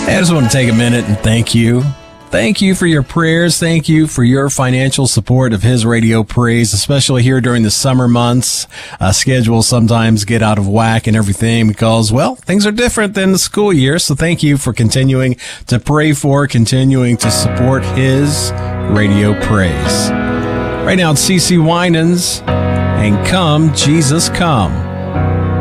I just want to take a minute and thank you. Thank you for your prayers. Thank you for your financial support of His Radio Praise, especially here during the summer months. Schedules sometimes get out of whack and everything because, well, things are different than the school year. So thank you for continuing to pray for, continuing to support His Radio Praise. Right now it's CeCe Winans and Come, Jesus Come.